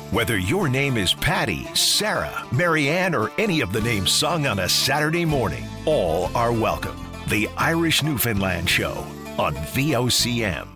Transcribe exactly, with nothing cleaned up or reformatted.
Whether your name is Patty, Sarah, Marianne, or any of the names sung on a Saturday morning, all are welcome. The Irish Newfoundland Show on V O C M.